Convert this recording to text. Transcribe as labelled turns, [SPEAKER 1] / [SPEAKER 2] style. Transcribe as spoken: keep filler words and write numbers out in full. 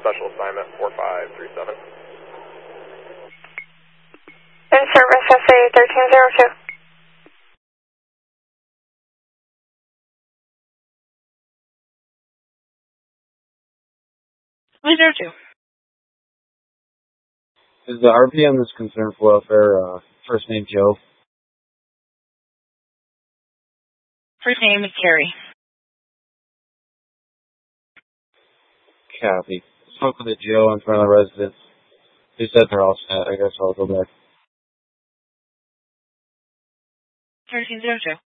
[SPEAKER 1] special assignment four five three seven.
[SPEAKER 2] In service S A thirteen zero two. three zero two.
[SPEAKER 3] Is the R P M this concerned for welfare, uh, first name Joe?
[SPEAKER 2] First name is Carrie.
[SPEAKER 3] Copy. Spoke with a Joe in front of the residence. He said they're all set. I guess I'll go back.
[SPEAKER 2] thirteen zero two.